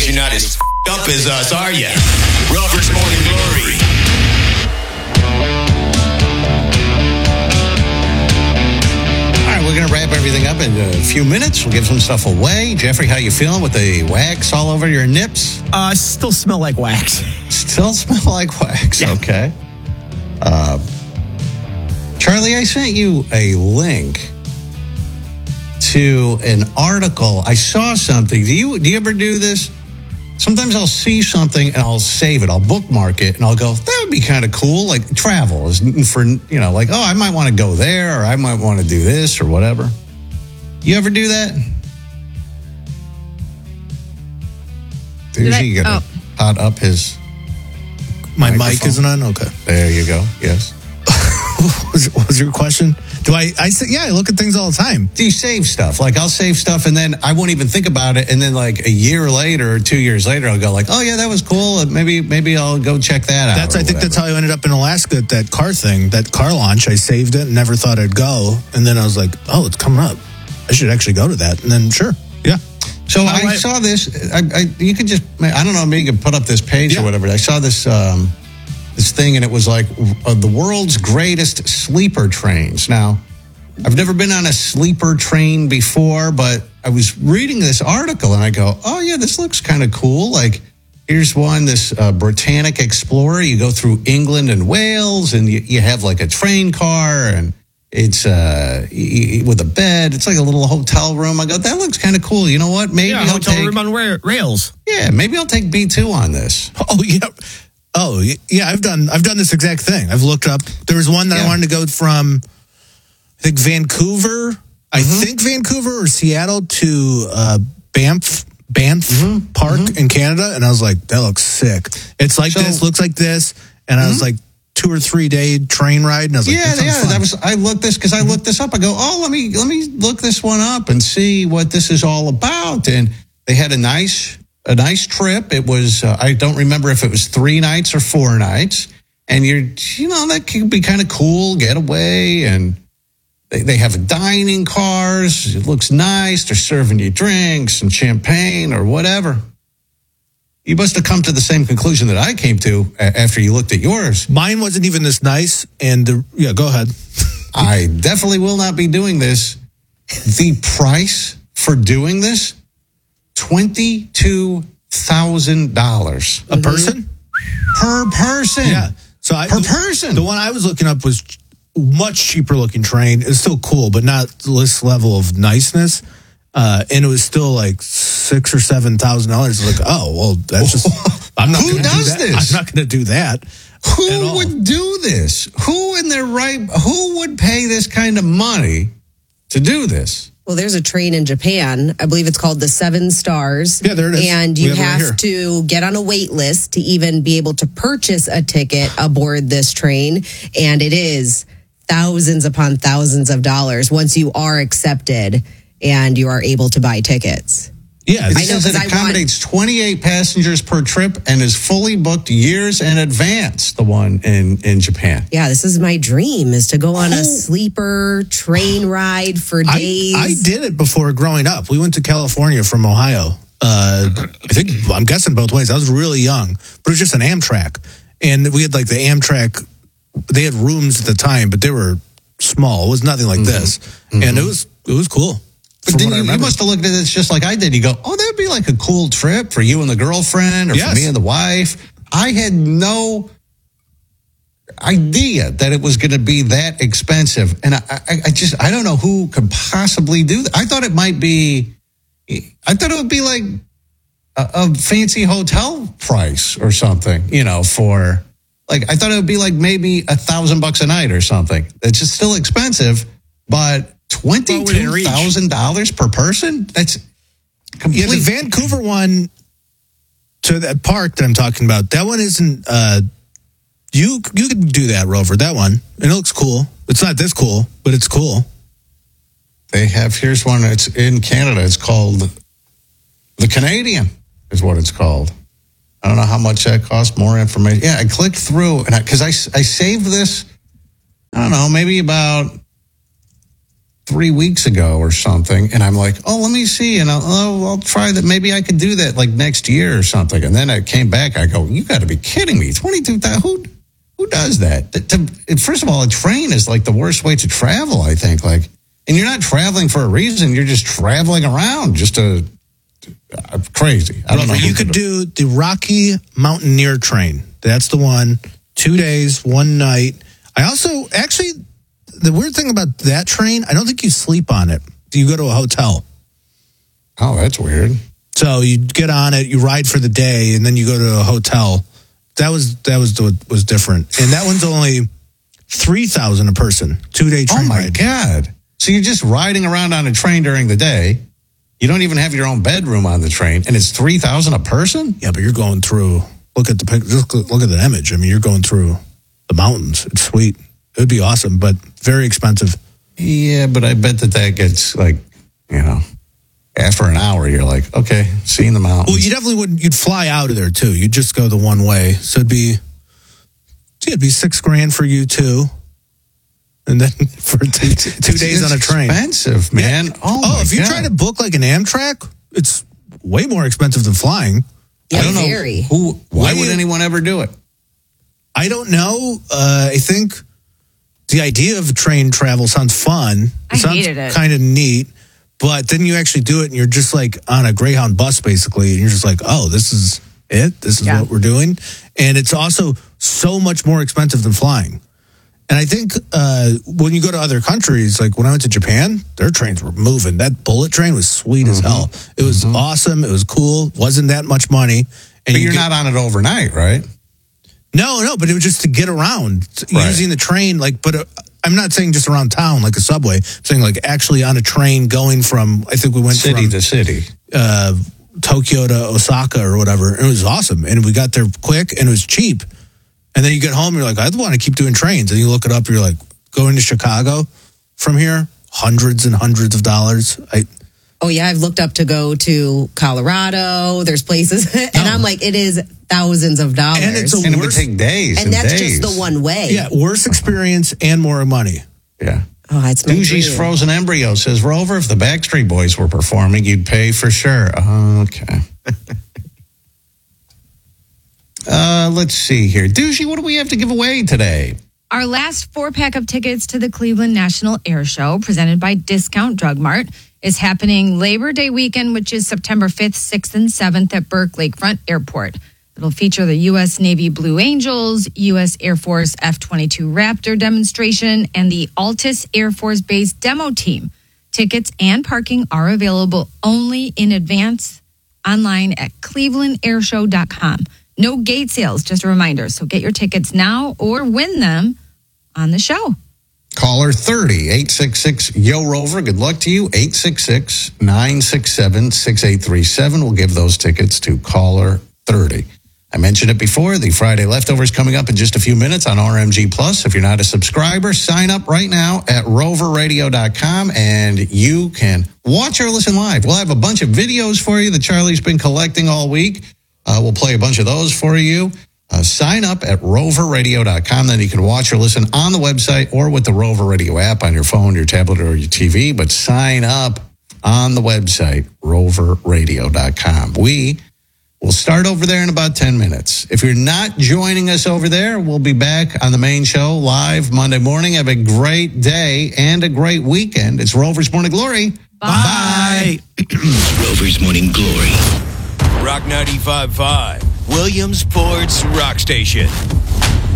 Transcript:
you're not as up as us, are you? Rover's Morning Glory. We're going to wrap everything up in a few minutes. We'll give some stuff away. Jeffrey, how you feeling with the wax all over your nips? Still smell like wax. Still smell like wax. Yeah. Okay. Charlie, I sent you a link to an article. I saw something. Do you ever do this? Sometimes I'll see something and I'll save it. I'll bookmark it and I'll go, that would be kind of cool. Like travel is for, like, oh, I might want to go there or I might want to do this or whatever. You ever do that? You got to hot up his My microphone. mic isn't on? Okay. There you go. Yes. What was your question? I look at things all the time. Do you save stuff? Like I'll save stuff and then I won't even think about it. And then like a year later or 2 years later, I'll go like, oh yeah, that was cool. Maybe I'll go check that out. I think that's how I ended up in Alaska at that car thing, that car launch. I saved it and never thought I'd go. And then I was like, oh, it's coming up. I should actually go to that. And then sure. Yeah. So I saw this. You could just, I don't know, maybe you could put up this page or whatever. I saw this this thing and it was like the world's greatest sleeper trains. Now, I've never been on a sleeper train before, but I was reading this article and I go, oh yeah, this looks kind of cool. Like here's one, this Britannic Explorer. You go through England and Wales and you have like a train car and it's with a bed. It's like a little hotel room. I go, that looks kind of cool. You know what? Maybe I'll hotel room on rails. Yeah, maybe I'll take B2 on this. Oh yeah. Oh yeah, I've done this exact thing. I've looked up. There was one that I wanted to go from, I think Vancouver. I think Vancouver or Seattle to Banff Park in Canada, and I was like, that looks sick. It's like this, looks like this, and I was like 2 or 3 day train ride, and I was like, that sounds fun. I looked this up. I go, oh, let me look this one up and see what this is all about. And they had a nice trip. It was, I don't remember if it was 3 nights or 4 nights. And that could be kind of cool, getaway. And they have dining cars. It looks nice. They're serving you drinks and champagne or whatever. You must have come to the same conclusion that I came to after you looked at yours. Mine wasn't even this nice. And go ahead. I definitely will not be doing this. The price for doing this, $22,000 a person. Per person. Yeah. So per person. The one I was looking up was much cheaper looking train. It's still cool, but not this level of niceness. And it was still like $6,000 or $7,000. Like, oh well, that's just. I'm not. Who does this? I'm not going to do that. Who would do this? Who in their right? Who would pay this kind of money to do this? Well, there's a train in Japan. I believe it's called the 7 Stars. Yeah, there it is. And you have to get on a wait list to even be able to purchase a ticket aboard this train. And it is thousands upon thousands of dollars once you are accepted and you are able to buy tickets. Yeah, it says it accommodates 28 passengers per trip and is fully booked years in advance, the one in Japan. Yeah, this is my dream, is to go on a sleeper train ride for days. I did it before growing up. We went to California from Ohio. I'm guessing both ways. I was really young, but it was just an Amtrak. And we had like the Amtrak, they had rooms at the time, but they were small. It was nothing like this. And it was cool. But you must have looked at it just like I did. You go, oh, that would be like a cool trip for you and the girlfriend or for me and the wife. I had no idea that it was going to be that expensive. And I don't know who could possibly do that. I thought it would be like a fancy hotel price or something, for like, I thought it would be like maybe $1,000 a night or something. It's just still expensive, but $22,000 per person? That's complete. Yeah, the Vancouver one to that park that I'm talking about, that one isn't, you could do that, Rover, that one. And it looks cool. It's not this cool, but it's cool. Here's one, it's in Canada. It's called the Canadian is what it's called. I don't know how much that costs, more information. Yeah, I clicked through, and because I saved this, I don't know, maybe about 3 weeks ago or something, and I'm like, oh, let me see, and I'll try that. Maybe I could do that like next year or something. And then I came back. I go, you got to be kidding me! 22,000. Who does that? First of all, a train is like the worst way to travel, I think. Like, and you're not traveling for a reason. You're just traveling around, just crazy. I don't know. You could do the Rocky Mountaineer train. That's the one. 2 days, 1 night. I also, actually, the weird thing about that train, I don't think you sleep on it. You go to a hotel. Oh, that's weird. So you get on it, you ride for the day, and then you go to a hotel. That was different. And that one's only $3,000 a person. 2-day train ride. Oh, my God. So you're just riding around on a train during the day. You don't even have your own bedroom on the train, and it's $3,000 a person? Yeah, but you're going through, look at the image. I mean, you're going through the mountains. It's sweet. It would be awesome, but very expensive. Yeah, but I bet that gets like, after an hour, you're like, okay, seeing the mountains. Well, you definitely wouldn't. You'd fly out of there too. You'd just go the one way. So it'd be $6,000 for you too, and then for two days on a train. Expensive, man. Yeah. Oh, if you try to book like an Amtrak, it's way more expensive than flying. Yeah, I don't know why would anyone ever do it? I don't know. I think the idea of train travel sounds fun. I hated it. Kind of neat. But then you actually do it and you're just like on a Greyhound bus basically. And you're just like, oh, this is it. This is what we're doing. And it's also so much more expensive than flying. And I think when you go to other countries, like when I went to Japan, their trains were moving. That bullet train was sweet as hell. It was awesome. It was cool. Wasn't that much money. And but you're not on it overnight, right? No, but it was just to get around using the train. Like, but I'm not saying just around town like a subway. I'm saying like actually on a train going from, I think we went city to city, Tokyo to Osaka or whatever. It was awesome. And we got there quick and it was cheap. And then you get home, you're like, I want to keep doing trains. And you look it up, you're like, going to Chicago from here, hundreds and hundreds of dollars. Oh, yeah, I've looked up to go to Colorado. There's places. And I'm like, it is thousands of dollars. And it would take days. And that's days. just the one way. Yeah, worse experience and more money. Yeah. Oh, it's Doogie's Frozen Embryo says, Rover, if the Backstreet Boys were performing, you'd pay for sure. Okay. Let's see here. Doogie, what do we have to give away today? Our last 4-pack of tickets to the Cleveland National Air Show, presented by Discount Drug Mart, is happening Labor Day weekend, which is September 5th, 6th, and 7th at Burke Lakefront Airport. It'll feature the U.S. Navy Blue Angels, U.S. Air Force F-22 Raptor demonstration, and the Altus Air Force Base demo team. Tickets and parking are available only in advance online at clevelandairshow.com. No gate sales, just a reminder. So get your tickets now or win them on the show. Caller 30, 866-YO-ROVER. Good luck to you. 866-967-6837. We'll give those tickets to caller 30. I mentioned it before. The Friday Leftovers coming up in just a few minutes on RMG Plus. If you're not a subscriber, sign up right now at roverradio.com and you can watch or listen live. We'll have a bunch of videos for you that Charlie's been collecting all week. We'll play a bunch of those for you. Sign up at roverradio.com. Then you can watch or listen on the website or with the Rover Radio app on your phone, your tablet, or your TV. But sign up on the website, roverradio.com. We will start over there in about 10 minutes. If you're not joining us over there, we'll be back on the main show live Monday morning. Have a great day and a great weekend. It's Rover's Morning Glory. Bye. Rover's Morning Glory. Rock 95.5, Williamsport's Rock Station.